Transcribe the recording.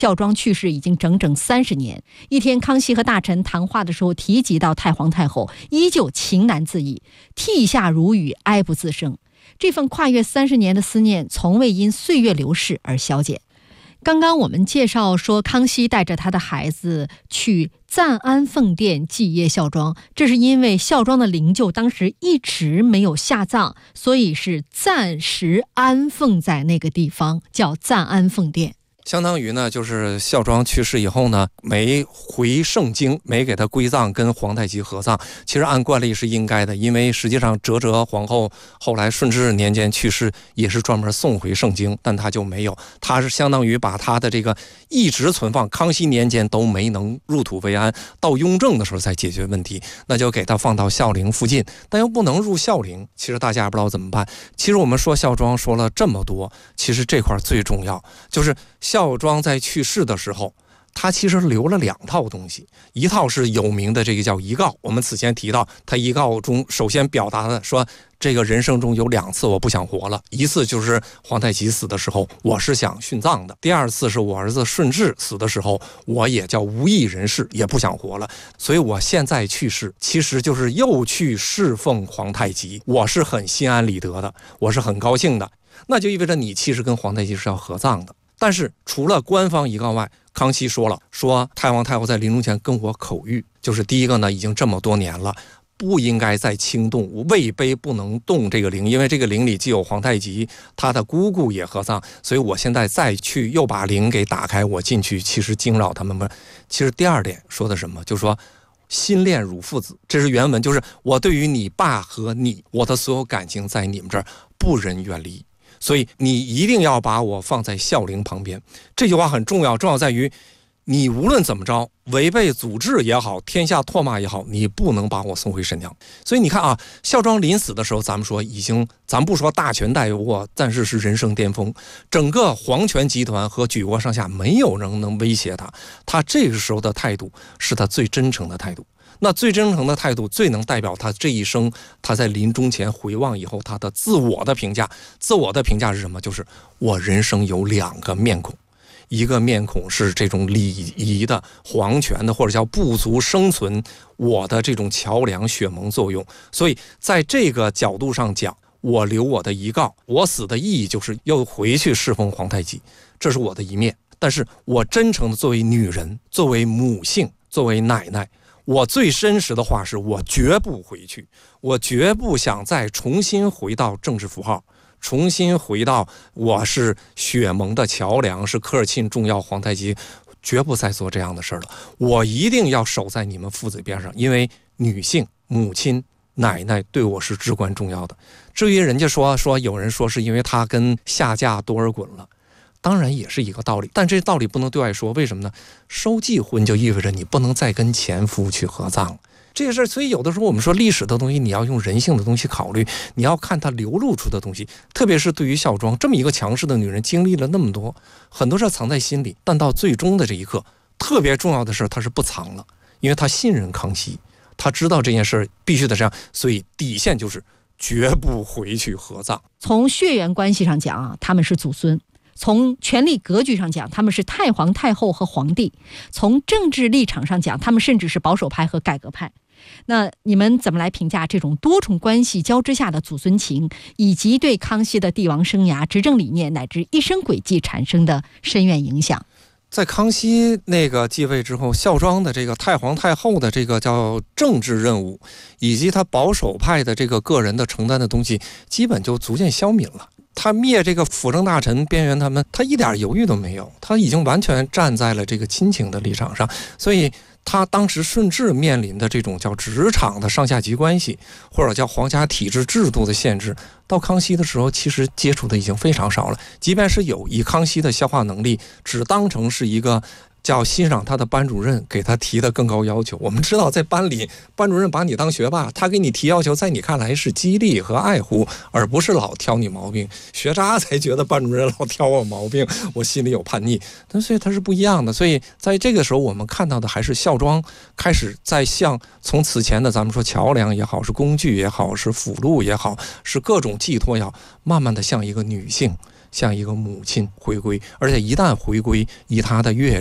孝庄去世已经整整30年。一天，康熙和大臣谈话的时候提及到太皇太后，依旧情难自已，涕下如雨，哀不自胜。这份跨越30年的思念，从未因岁月流逝而消减。刚刚我们介绍说，康熙带着他的孩子去暂安奉殿祭谒孝庄，这是因为孝庄的灵柩当时一直没有下葬，所以是暂时安奉在那个地方，叫暂安奉殿。 相当于呢，就是孝庄去世以后呢，没回盛京，没给他归葬，跟皇太极合葬。其实按惯例是应该的，因为实际上哲皇后后来顺治年间去世，也是专门送回盛京，但他就没有，他是相当于把他的这个一直存放，康熙年间都没能入土为安，到雍正的时候才解决问题，那就给他放到孝陵附近，但又不能入孝陵。其实大家也不知道怎么办。其实我们说孝庄说了这么多，其实这块最重要就是孝庄在去世的时候，他其实留了2套东西，一套是有名的这个叫遗告，我们此前提到，他遗告中首先表达的说，这个人生中有2次我不想活了，一次就是皇太极死的时候，我是想殉葬的；第2次是我儿子顺治死的时候，我也叫无益人世，也不想活了。所以我现在去世，其实就是又去侍奉皇太极，我是很心安理得的，我是很高兴的。那就意味着你其实跟皇太极是要合葬的。但是除了官方遗告外，康熙说了，说太皇太后在临终前跟我口谕，就是第一个呢，已经这么多年了，不应该再轻动，位卑不能动这个陵，因为这个陵里既有皇太极，他的姑姑也合葬，所以我现在再去又把陵给打开，我进去其实惊扰他们。其实第2点说的什么，就是说心恋汝父子，这是原文，就是我对于你爸和你，我的所有感情在你们这儿不忍远离，所以你一定要把我放在孝陵旁边。这句话很重要，重要在于你无论怎么着，违背祖制也好，天下唾骂也好，你不能把我送回沈阳。所以你看啊，孝庄临死的时候，咱们说已经，咱不说大权在握，但是是人生巅峰，整个皇权集团和举国上下没有人能威胁他，他这个时候的态度是他最真诚的态度。那最真诚的态度，最能代表他这一生，他在临终前回望以后，他的自我的评价。自我的评价是什么？就是我人生有2个面孔，一个面孔是这种礼仪的、皇权的，或者叫部族生存我的这种桥梁血盟作用。所以在这个角度上讲，我留我的遗告，我死的意义就是又回去侍奉皇太极，这是我的一面。但是我真诚的作为女人，作为母性，作为奶奶，我最真实的话是，我绝不回去，我绝不想再重新回到政治符号，重新回到我是血盟的桥梁，是科尔沁重要皇太极，绝不再做这样的事了。我一定要守在你们父子边上，因为女性、母亲、奶奶对我是至关重要的。至于人家说有人说是因为他跟下嫁多尔衮了，当然也是一个道理，但这道理不能对外说，为什么呢？收继婚就意味着你不能再跟前夫去合葬这个事儿。所以有的时候我们说历史的东西，你要用人性的东西考虑，你要看它流露出的东西。特别是对于孝庄这么一个强势的女人，经历了那么多，很多事藏在心里，但到最终的这一刻，特别重要的事她是不藏了，因为她信任康熙，她知道这件事必须得这样，所以底线就是绝不回去合葬。 从血缘关系上讲啊，他们是祖孙；从权力格局上讲，他们是太皇太后和皇帝；从政治立场上讲，他们甚至是保守派和改革派。那你们怎么来评价这种多重关系交织下的祖孙情，以及对康熙的帝王生涯、执政理念乃至一生轨迹产生的深远影响？ 在康熙那个继位之后，孝庄的这个太皇太后的这个叫政治任务，以及他保守派的这个个人的承担的东西，基本就逐渐消泯了。他灭这个辅政大臣边缘他们，他一点犹豫都没有，他已经完全站在了这个亲情的立场上。所以他当时顺治面临的这种叫职场的上下级关系，或者叫皇家体制制度的限制，到康熙的时候其实接触的已经非常少了。即便是有，以康熙的消化能力，只当成是一个叫欣赏他的班主任给他提的更高要求。我们知道在班里，班主任把你当学霸，他给你提要求，在你看来是激励和爱护，而不是老挑你毛病。学渣才觉得班主任老挑我毛病，我心里有叛逆。但所以他是不一样的。所以在这个时候，我们看到的还是孝庄开始在向从此前的咱们说桥梁也好，是工具也好，是辅路也好，是各种寄托也好，慢慢的向一个女性， 像一个母亲回归，而且一旦回归，以她的阅